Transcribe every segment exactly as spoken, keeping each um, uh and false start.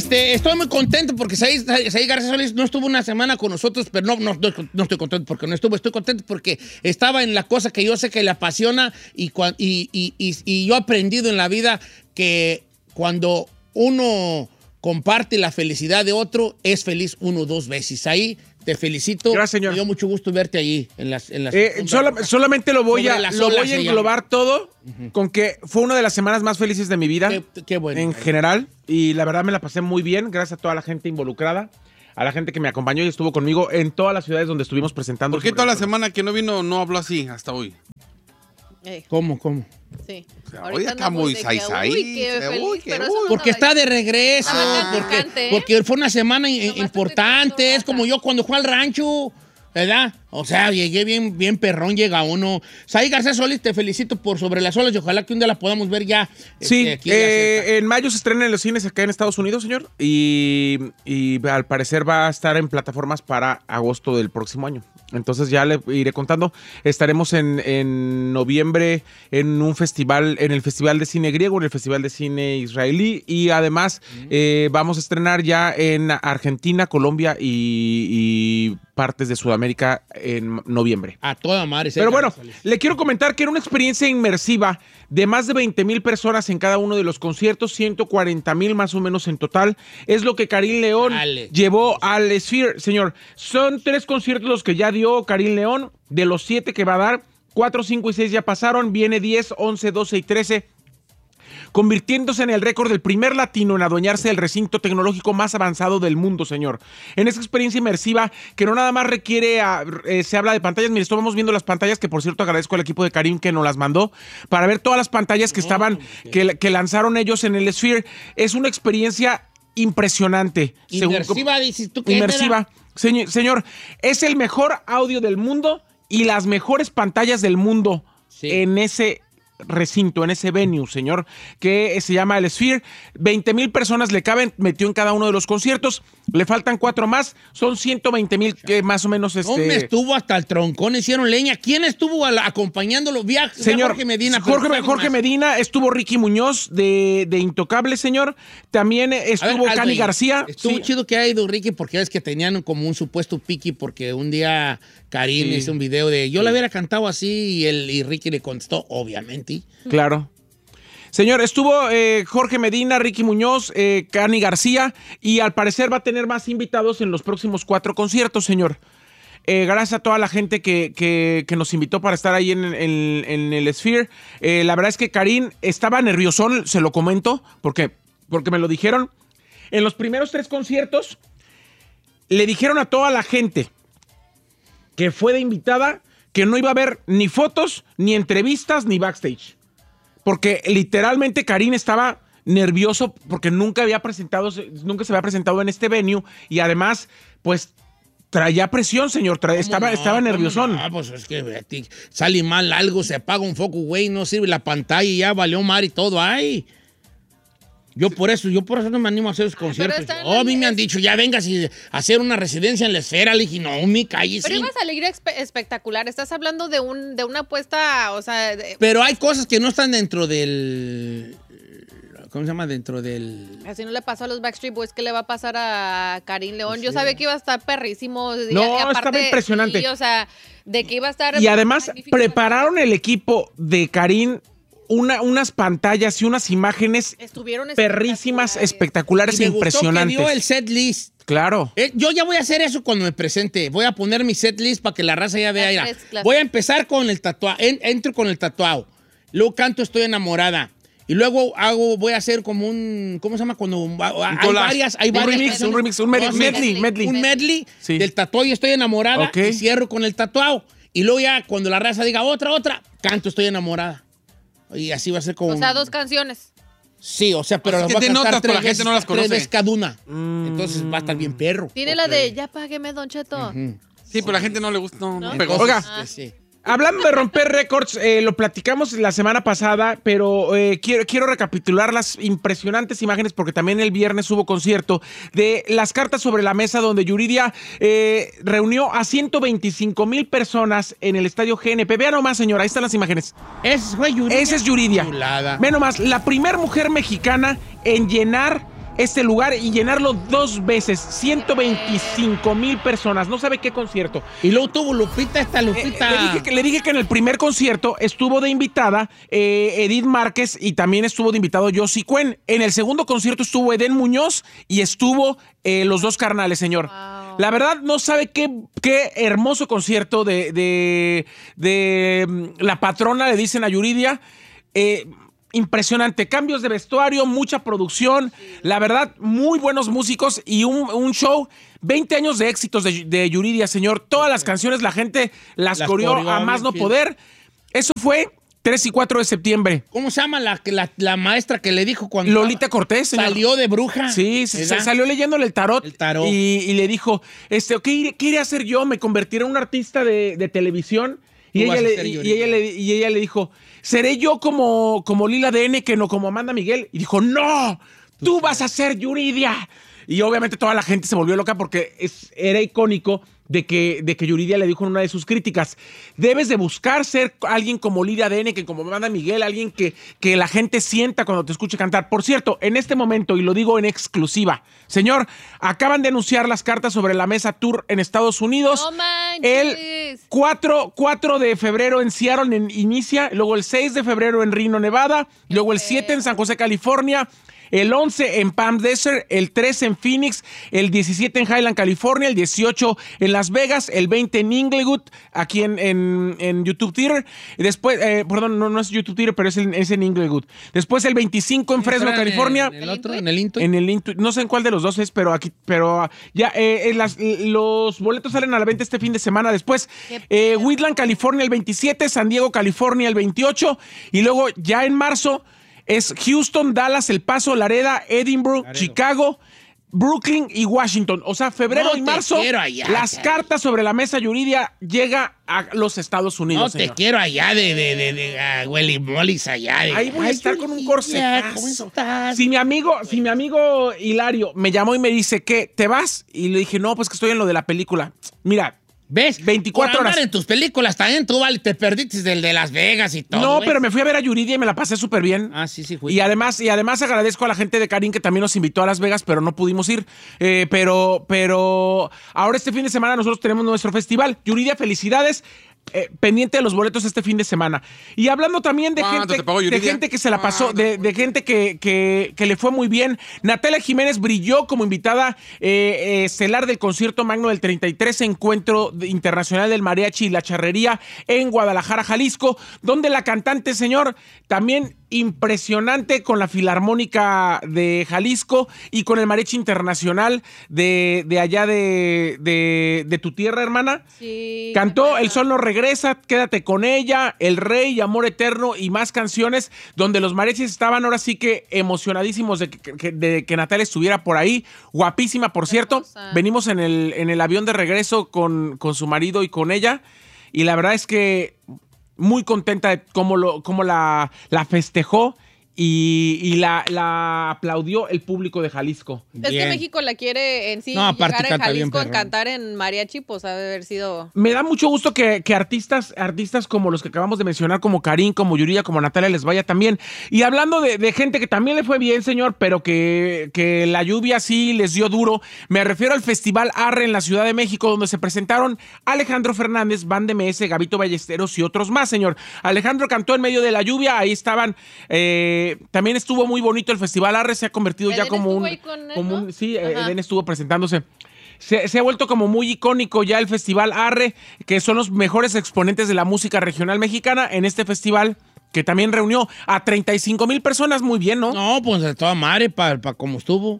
este, estoy muy contento porque Saí García Solís no estuvo una semana con nosotros, pero no, no, no estoy contento porque no estuvo, estoy contento porque estaba en la cosa que yo sé que le apasiona y, y, y, y, y yo he aprendido en la vida que cuando uno comparte la felicidad de otro, es feliz uno o dos veces. Ahí te felicito. Gracias, señor. Me dio mucho gusto verte allí en las... En las eh, sola, solamente lo voy a, lo voy a englobar llama. todo uh-huh. con que fue una de las semanas más felices de mi vida. Qué, qué bueno. En general. Y la verdad me la pasé muy bien. Gracias a toda la gente involucrada. A la gente que me acompañó y estuvo conmigo en todas las ciudades donde estuvimos presentando. ¿Por qué toda la semana que no vino no habló así hasta hoy? Eh. ¿Cómo, cómo? Sí. O sea, hoy está muy saisai. Porque está de regreso. Ah, porque, porque fue una semana no importante. Es como yo cuando fui al rancho, ¿verdad? O sea, llegué bien, bien perrón, llega uno. Saí García Solís, te felicito por Sobre las Olas y ojalá que un día la podamos ver ya. Sí, este, aquí eh, en mayo se estrena en los cines acá en Estados Unidos, señor. Y, y al parecer va a estar en plataformas para agosto del próximo año. Entonces ya le iré contando. Estaremos en, en noviembre en un festival, en el Festival de Cine Griego, en el Festival de Cine Israelí. Y además mm. eh, vamos a estrenar ya en Argentina, Colombia y, y partes de Sudamérica en noviembre. A toda madre. Pero bueno, le quiero comentar que era una experiencia inmersiva de más de veinte mil personas en cada uno de los conciertos, ciento cuarenta mil más o menos en total. Es lo que Karim León Dale. llevó al Sphere, señor. Son tres conciertos los que ya dio Karim León. De los siete que va a dar, cuatro, cinco y seis ya pasaron. Viene diez, once, doce y trece. Convirtiéndose en el récord del primer latino en adueñarse del recinto tecnológico más avanzado del mundo, señor. En esa experiencia inmersiva que no nada más requiere, a, eh, se habla de pantallas. Mire, estamos viendo las pantallas, que por cierto agradezco al equipo de Karim que nos las mandó, para ver todas las pantallas que estaban, que, que lanzaron ellos en el Sphere. Es una experiencia impresionante. Inmersiva, según, dices tú que Inmersiva. Señor, señor, es el mejor audio del mundo y las mejores pantallas del mundo sí. en ese recinto, en ese venue, señor, que se llama el Sphere. veinte mil personas le caben, metió en cada uno de los conciertos. Le faltan cuatro más, son ciento veinte mil que más o menos este... ¿Dónde estuvo hasta el troncón? Hicieron leña. ¿Quién estuvo la, acompañándolo? Vía, señor, Jorge Medina. Jorge, Jorge Medina, estuvo Ricky Muñoz de, de Intocable, señor. También estuvo ver, Cani García. Estuvo sí. chido que haya ido Ricky porque es que tenían como un supuesto piqui porque un día Karim sí. hizo un video de yo sí. le hubiera cantado así y, él, y Ricky le contestó, obviamente. Claro. Señor, estuvo eh, Jorge Medina, Ricky Muñoz, eh, Cani García y al parecer va a tener más invitados en los próximos cuatro conciertos, señor. Eh, gracias a toda la gente que, que, que nos invitó para estar ahí en, en, en el Sphere. Eh, la verdad es que Karim estaba nerviosón, se lo comento, porque, porque me lo dijeron. En los primeros tres conciertos le dijeron a toda la gente que fue de invitada que no iba a haber ni fotos, ni entrevistas, ni backstage. Porque literalmente Karim estaba nervioso porque nunca había presentado, nunca se había presentado en este venue y además, pues, traía presión, señor. Tra estaba, no? estaba nerviosón. Ah, pues es que sale mal algo, se apaga un foco, güey, no sirve la pantalla y ya valió mar y todo. Ay. Yo por eso, yo por eso no me animo a hacer esos conciertos. Oh, a mí me han dicho, ya vengas y hacer una residencia en la Esfera. Le dije, no, mi calle. Pero ibas a salir espectacular. Estás hablando de un de una apuesta, o sea... De... Pero hay cosas que no están dentro del... ¿Cómo se llama? Dentro del... Así no le pasó a los Backstreet Boys, ¿qué le va a pasar a Karim León? Yo sí. sabía que iba a estar perrísimo. No, y, y aparte, estaba impresionante. Y, o sea, de que iba a estar... Y además, prepararon el equipo de Karim... Una, unas pantallas y unas imágenes Estuvieron perrísimas, espectaculares e impresionantes. Que dio el set list. Claro. Eh, yo ya voy a hacer eso cuando me presente. Voy a poner mi set list para que la raza ya vea. Mira, voy a empezar con el tatuado. En, entro con el tatuado. Luego canto Estoy enamorada. Y luego hago, voy a hacer como un, ¿cómo se llama? Cuando un hay collage. varias, hay un varias remix, un remix, un medley, medley, medley. Un medley sí. del tatuado y Estoy enamorada. Okay. Y cierro con el tatuado. Y luego ya cuando la raza diga otra, otra, canto Estoy enamorada. Y así va a ser como... O sea, dos canciones. Sí, o sea, pero las voy a cantar notas, tres, la gente no las conoce. tres veces cada una. Mm. Entonces va a estar bien perro. Tiene okay. la de Ya págueme, Don Cheto. Uh-huh. Sí, pero la gente no le gusta, no, no, no pegó. Oiga, ah. sí. Hablando de romper récords, eh, lo platicamos la semana pasada, pero eh, quiero, quiero recapitular las impresionantes imágenes porque también el viernes hubo concierto de las cartas sobre la mesa donde Yuridia eh, reunió a ciento veinticinco mil personas en el estadio G N P. Vean nomás, señora, ahí están las imágenes. Esa fue Yuridia. Esa es Yuridia. Chulada. Vean nomás, la primer mujer mexicana en llenar este lugar y llenarlo dos veces, ciento veinticinco mil personas. No sabe qué concierto. Y luego tuvo Lupita, esta Lupita. Eh, le, dije que, le dije que en el primer concierto estuvo de invitada eh, Edith Márquez y también estuvo de invitado Josie Cuen. En el segundo concierto estuvo Edén Muñoz y estuvo eh, los dos carnales, señor. Wow. La verdad, no sabe qué, qué hermoso concierto de, de, de la patrona, le dicen a Yuridia. Eh, Impresionante, cambios de vestuario, mucha producción, sí. La verdad, muy buenos músicos y un, un show, veinte años de éxitos de, de Yuridia, señor. Todas las canciones la gente las, las coreó a más no bien. Poder. Eso fue tres y cuatro de septiembre. ¿Cómo se llama la, la, la maestra que le dijo cuando... Lolita Cortés, señor. Salió de bruja. Sí, se, se salió leyéndole el tarot. El tarot. Y, y le dijo, este, ¿qué iré, qué iré a hacer yo? Me convertiré en un artista de, de televisión. Y ella, le, y, ella le, y ella le dijo, ¿seré yo como, como Lila D N que no como Amanda Miguel? Y dijo, no, tú vas a ser Yuridia. Y obviamente toda la gente se volvió loca porque es, era icónico de que, de que Yuridia le dijo en una de sus críticas, debes de buscar ser alguien como Lila D N, que como Amanda Miguel, alguien que, que la gente sienta cuando te escuche cantar. Por cierto, en este momento, y lo digo en exclusiva, señor, acaban de anunciar las cartas sobre la mesa tour en Estados Unidos. No manches. El cuatro de febrero en Seattle en, inicia, luego el seis de febrero en Reno, Nevada, luego el siete en San José, California, el once en Palm Desert, el trece en Phoenix, el diecisiete en Highland, California, el dieciocho en Las Vegas, el veinte en Inglewood, aquí en, en, en YouTube Theater. Y después, eh, perdón, no, no es YouTube Theater, pero es, el, es en Inglewood. Después el veinticinco en Fresno, California. ¿En el otro? ¿En el Intuit? En el Intuit. No sé en cuál de los dos es, pero aquí, pero ya, eh, las, los boletos salen a la venta este fin de semana. Después, eh, Wheatland, California, el veintisiete, San Diego, California, el veintiocho. Y luego, ya en marzo, es Houston, Dallas, El Paso, Laredo, Edinburgh, Laredo. Chicago, Brooklyn y Washington. O sea, febrero no y marzo, allá, las cara. cartas sobre la mesa Yuridia llega a los Estados Unidos. No señor. Te quiero allá de, de, de, de uh, Willy Mollis allá. De, Ahí voy a estar con un corsetazo. ¿Cómo estás? Si mi amigo, si mi amigo Hilario me llamó y me dice que te vas, y le dije, no, pues que estoy en lo de la película. Mira, ¿ves? veinticuatro Por horas. en tus películas también, tú, vale, te perdiste del de Las Vegas y todo. No, ¿ves? pero me fui a ver a Yuridia y me la pasé súper bien. Ah, sí, sí. Fui. Y además, y además agradezco a la gente de Karin que también nos invitó a Las Vegas, pero no pudimos ir. Eh, pero, pero ahora este fin de semana nosotros tenemos nuestro festival. Yuridia, felicidades. Eh, pendiente de los boletos este fin de semana. Y hablando también de, gente, de gente que se la pasó, de, de gente que, que, que le fue muy bien. Natalia Jiménez brilló como invitada eh, eh, estelar del concierto magno del treinta y tres Encuentro Internacional del Mariachi y la Charrería en Guadalajara, Jalisco, donde la cantante, señor, también impresionante con la Filarmónica de Jalisco y con el Mariachi Internacional de, de allá de, de, de tu tierra, hermana. Sí. Cantó El Sol no regresa, Quédate con ella, El Rey, Amor Eterno y más canciones donde los mariachis estaban ahora sí que emocionadísimos de que, que, de que Natalia estuviera por ahí. Guapísima, por cierto. Hermosa. Venimos en el, en el avión de regreso con, con su marido y con ella. Y la verdad es que muy contenta de cómo, lo, cómo la, la festejó y, y la, la aplaudió el público de Jalisco. Es bien. Que México la quiere en sí, no, llegar en Jalisco a cantar en mariachi, pues ha de haber sido... Me da mucho gusto que, que artistas, artistas como los que acabamos de mencionar, como Karin, como Yuridia, como Natalia, les vaya también. Y hablando de, de gente que también le fue bien, señor, pero que, que la lluvia sí les dio duro, me refiero al Festival Arre en la Ciudad de México, donde se presentaron Alejandro Fernández, Band M S, Gabito Ballesteros y otros más, señor. Alejandro cantó en medio de la lluvia, ahí estaban... Eh, también estuvo muy bonito el Festival Arre, se ha convertido Eden ya como un, él, como ¿no? un... Sí, Ajá. Eden estuvo presentándose. Se, se ha vuelto como muy icónico ya el Festival Arre, que son los mejores exponentes de la música regional mexicana en este festival, que también reunió a treinta y cinco mil personas, muy bien, ¿no? No, pues de toda madre, para pa como estuvo.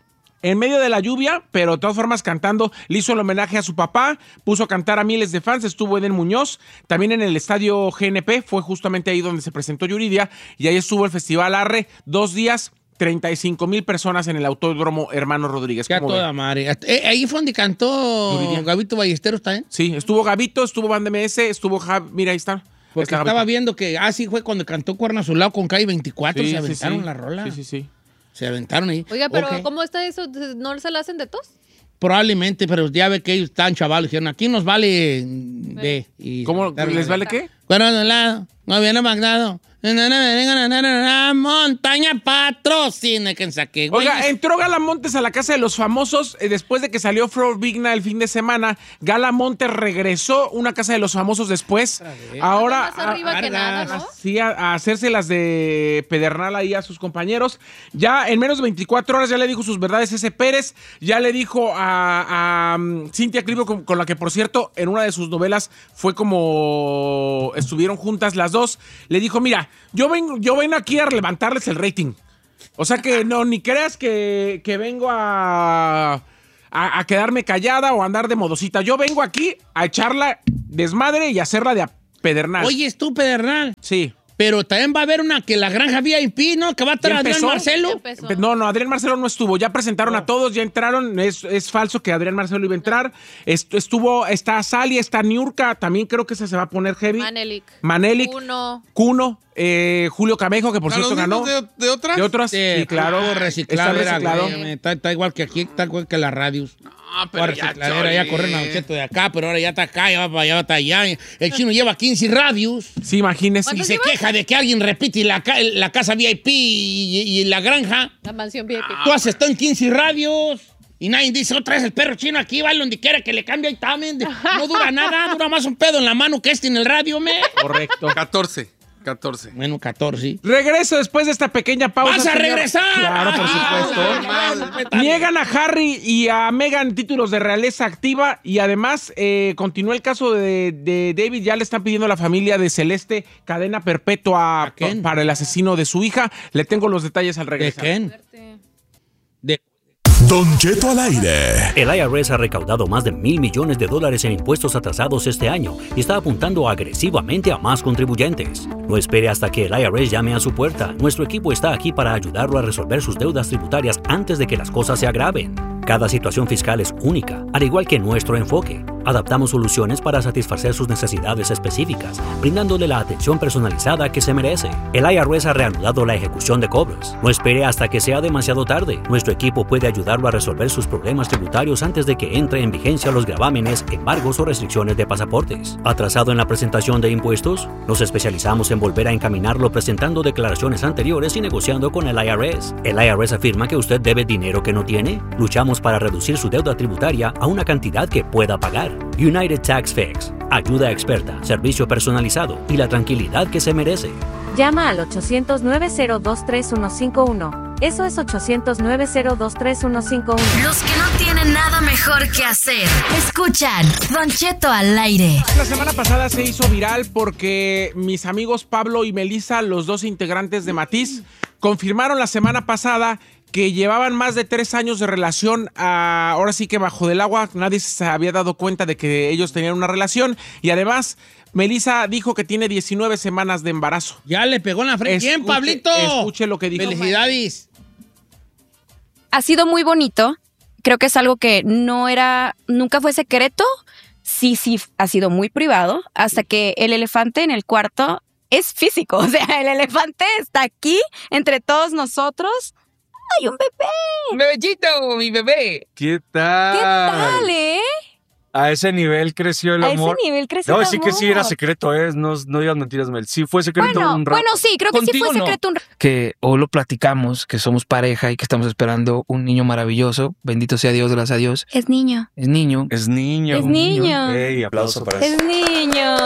En medio de la lluvia, pero de todas formas cantando, le hizo el homenaje a su papá, puso a cantar a miles de fans, estuvo Eden Muñoz, también en el estadio G N P, fue justamente ahí donde se presentó Yuridia, y ahí estuvo el Festival Arre, dos días, treinta y cinco mil personas en el Autódromo Hermano Rodríguez. Ya toda madre. Eh, ahí fue donde cantó Yuridia. Gabito Ballesteros también. Sí, estuvo Gabito, estuvo Band M S, estuvo Jav, mira ahí está. Porque está estaba Gabito. Viendo que así ah, fue cuando cantó Cuerno Azulado con Calle veinticuatro, sí, se aventaron sí, sí. la rola. Sí, sí, sí. Se aventaron ahí. Oiga, pero okay. ¿Cómo está eso? ¿No se la hacen de tos? Probablemente, pero ya ve que ellos están chavales. Dijeron, aquí nos vale de... Y ¿cómo les vale qué? Bueno, de lado, no viene Magnado. Montaña patrocina. ¿Quién saqué? Oiga, entró Gala Montes a la casa de los famosos eh, después de que salió Flor Vigna el fin de semana. Gala Montes regresó una casa de los famosos después. Ahora más arriba a, que nada, ¿no? sí, a, a hacerse las de pedernal ahí a sus compañeros. Ya en menos de veinticuatro horas ya le dijo sus verdades ese Pérez. Ya le dijo a, a um, Cintia Clivo, con, con la que por cierto en una de sus novelas fue como estuvieron juntas las dos. Le dijo, mira, yo vengo, yo vengo aquí a levantarles el rating. O sea que no, ni creas que, que vengo a, a, a quedarme callada o a andar de modosita. Yo vengo aquí a echarla desmadre y hacerla de pedernal. Oye, es tú, pedernal. Sí. Pero también va a haber una que la Granja V I P, ¿no? Que va a estar Adrián Marcelo. No, no, Adrián Marcelo no estuvo. Ya presentaron no. a todos, ya entraron. Es, es falso que Adrián Marcelo iba a entrar. Estuvo, está Sally, está Niurka. También creo que esa se va a poner heavy. Manelik. Manelik. Kuno. Kuno. Eh, Julio Camejo, que por ¿A cierto los ganó. De, ¿De otras? De otras, sí, sí, claro. Reciclado, está reciclado. Era, está, está igual que aquí, está igual que las radios. No, pero ya, recicladera, ya corren a Cheto de acá, pero ahora ya está acá, ya va, ya va hasta allá. El chino lleva quince radios. Sí, imagínese. Y se lleva? queja de que alguien repite la, la casa V I P y, y, y la granja. La mansión V I P. Tú has estado en quince radios. Y nadie dice, otra vez el perro chino aquí, va donde quiera que le cambie el tamen. No dura nada, dura más un pedo en la mano que este en el radio, me. Correcto. catorce. catorce. Bueno, catorce. Regreso después de esta pequeña pausa. ¡Vas a señor. regresar! Claro, por supuesto. Niegan a Harry y a Meghan títulos de realeza activa y además eh, continúa el caso de, de David. Ya le están pidiendo a la familia de Celeste cadena perpetua para el asesino de su hija. Le tengo los detalles al regresar. ¿De quién? De... Don Cheto al aire. El I R S ha recaudado más de mil millones de dólares en impuestos atrasados este año y está apuntando agresivamente a más contribuyentes. No espere hasta que el I R S llame a su puerta. Nuestro equipo está aquí para ayudarlo a resolver sus deudas tributarias antes de que las cosas se agraven. Cada situación fiscal es única, al igual que nuestro enfoque. Adaptamos soluciones para satisfacer sus necesidades específicas, brindándole la atención personalizada que se merece. El I R S ha reanudado la ejecución de cobros. No espere hasta que sea demasiado tarde. Nuestro equipo puede ayudarlo a resolver sus problemas tributarios antes de que entre en vigencia los gravámenes, embargos o restricciones de pasaportes. ¿Atrasado en la presentación de impuestos? Nos especializamos en volver a encaminarlo presentando declaraciones anteriores y negociando con el I R S. ¿El I R S afirma que usted debe dinero que no tiene? Luchamos para reducir su deuda tributaria a una cantidad que pueda pagar. United Tax Fix. Ayuda experta, servicio personalizado y la tranquilidad que se merece. Llama al ochocientos, nueve cero dos, tres uno cinco uno. Eso es ochocientos, nueve cero dos, tres uno cinco uno. Los que no tienen nada mejor que hacer. Escuchan Don Cheto al aire. La semana pasada se hizo viral porque mis amigos Pablo y Melissa, los dos integrantes de Matiz, confirmaron la semana pasada que llevaban más de tres años de relación, a, ahora sí que bajo del agua, nadie se había dado cuenta de que ellos tenían una relación y además Melissa dijo que tiene diecinueve semanas de embarazo. Ya le pegó en la frente. ¿Quién, Pablito? Escuche lo que dijo. Felicidades. Ha sido muy bonito. Creo que es algo que no era, nunca fue secreto. Sí, sí, ha sido muy privado hasta que el elefante en el cuarto es físico. O sea, el elefante está aquí entre todos nosotros. ¡Hay un bebé! ¡Un bebecito, mi bebé! ¿Qué tal? ¿Qué tal, eh? A ese nivel creció el a amor. A ese nivel creció no, el sí amor. que sí era secreto, ¿eh? No, no digas mentiras, Mel. Sí fue secreto bueno, un rato. Bueno, sí, creo que sí fue secreto no. un rato. Que hoy lo platicamos, que somos pareja y que estamos esperando un niño maravilloso. Bendito sea Dios, gracias a Dios. Es niño. Es niño. Es niño. Es niño. Ey, aplauso para eso. Es niño.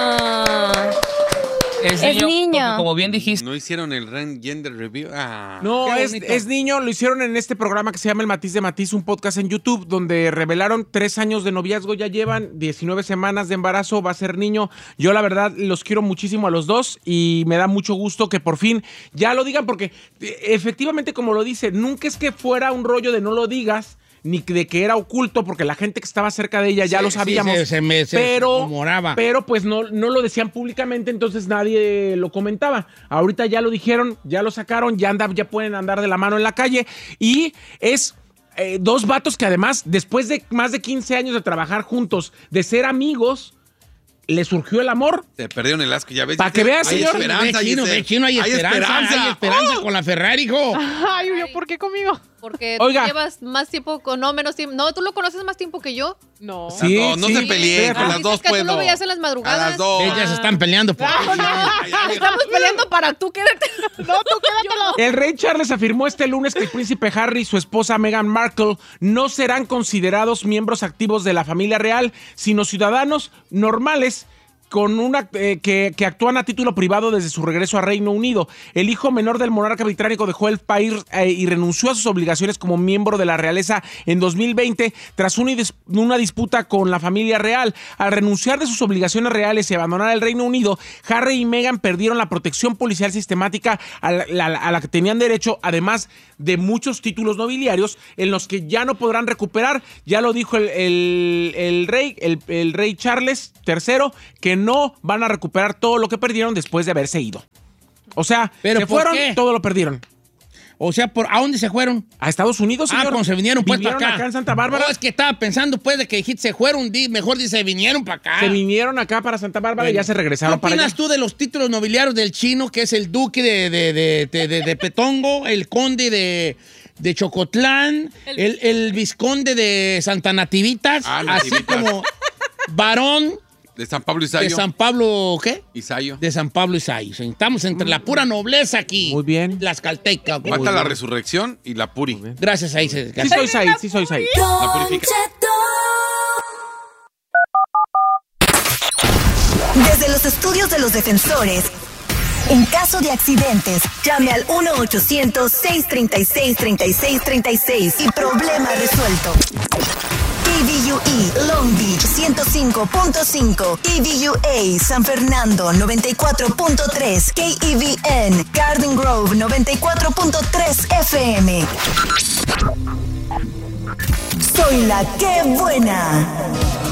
Es, es niño. niño. Como, como bien dijiste. ¿No hicieron el Gender Review? Ah, no, es, es niño. Lo hicieron en este programa que se llama El Matiz de Matiz, un podcast en YouTube, donde revelaron tres años de noviazgo. Ya llevan diecinueve semanas de embarazo. Va a ser niño. Yo, la verdad, los quiero muchísimo a los dos y me da mucho gusto que por fin ya lo digan, porque efectivamente, como lo dice, nunca es que fuera un rollo de no lo digas, ni de que era oculto, porque la gente que estaba cerca de ella ya sí, lo sabíamos. Sí, se, se me, se, pero, se moraba. pero pues no, no lo decían públicamente, entonces nadie lo comentaba. Ahorita ya lo dijeron, ya lo sacaron, ya, anda, ya pueden andar de la mano en la calle. Y es eh, dos vatos que además, después de más de quince años de trabajar juntos, de ser amigos, le surgió el amor. Te perdieron el asco, ya ves. Para que veas, hay señor. Esperanza, ve chino, ve chino, hay, hay esperanza. esperanza. Hay esperanza ¡Oh! con la Ferrari, hijo. Ay, ¿yo por qué conmigo? Porque Oiga. tú llevas más tiempo con, no, menos tiempo. No, tú lo conoces más tiempo que yo. No. Sí, no, no sí. se peleen, con Ah, las dices dos que puedo. tú lo veías en las madrugadas. A las dos. Ellas están peleando por No, no, estamos peleando para tú quédate. No, tú quédatelo. El rey Charles afirmó este lunes que el príncipe Harry y su esposa Meghan Markle no serán considerados miembros activos de la familia real, sino ciudadanos normales con una eh, que, que actúan a título privado desde su regreso a Reino Unido. El hijo menor del monarca británico dejó el país eh, y renunció a sus obligaciones como miembro de la realeza en dos mil veinte tras una, dis- una disputa con la familia real. Al renunciar de sus obligaciones reales y abandonar el Reino Unido, Harry y Meghan perdieron la protección policial sistemática a la, la- a la que tenían derecho, además de muchos títulos nobiliarios en los que ya no podrán recuperar. Ya lo dijo el, el- el rey, el, el rey Charles tercero, que no van a recuperar todo lo que perdieron después de haberse ido. O sea, ¿Pero se por fueron, qué? todo lo perdieron. O sea, ¿por, ¿a dónde se fueron? A Estados Unidos, señor. Ah, como se vinieron pues para Vivieron acá. acá en Santa Bárbara. No, es que estaba pensando pues de que dijiste se fueron, di, mejor dice se vinieron para acá. Se vinieron acá para Santa Bárbara Bueno, y ya se regresaron ¿Qué para allá. opinas tú de los títulos nobiliarios del chino, que es el duque de, de, de, de, de- de Petongo, el conde de, de Chocotlán, el, el vizconde de Santa Nativitas, Ah, así Nativitas. como varón De San Pablo Isayo. de San Pablo, ¿qué? Isayo. De San Pablo Isayo. Estamos entre la pura nobleza aquí. Muy bien. Las caltecas. Falta la resurrección y la puri. Gracias a Isaías. Sí soy Said, sí soy Said. La purifica. Desde los estudios de los defensores, en caso de accidentes, llame al uno ochocientos, seiscientos treinta y seis, treinta y seis treinta y seis y problema resuelto. K V U E Long Beach ciento cinco punto cinco, K V U A San Fernando noventa y cuatro punto tres, K E V N Garden Grove noventa y cuatro punto tres F M. Soy la que buena.